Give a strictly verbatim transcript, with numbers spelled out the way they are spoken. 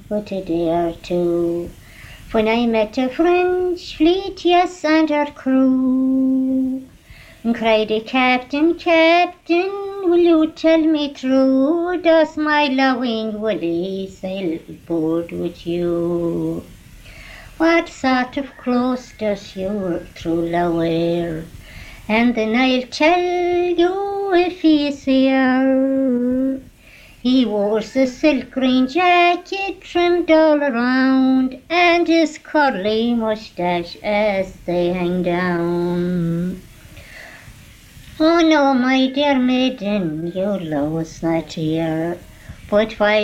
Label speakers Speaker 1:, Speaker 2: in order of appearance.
Speaker 1: but a day or two, when I met a French fleet, yes, and her crew. And cried the captain, Captain, will you tell me true, does my loving Willie sail aboard with you? What sort of clothes does your true love wear? And then I'll tell you if he's here. He wears a silk green jacket trimmed all around, and his curly moustache as they hang down. Oh no, my dear maiden, your love was not here, but while